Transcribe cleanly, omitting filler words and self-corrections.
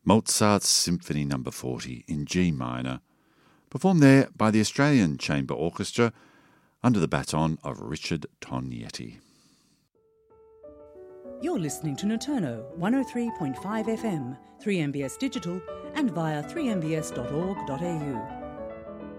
Mozart's Symphony No. 40 in G minor, performed there by the Australian Chamber Orchestra under the baton of Richard Tognetti. You're listening to Noturno 103.5 FM, 3MBS Digital and via 3mbs.org.au.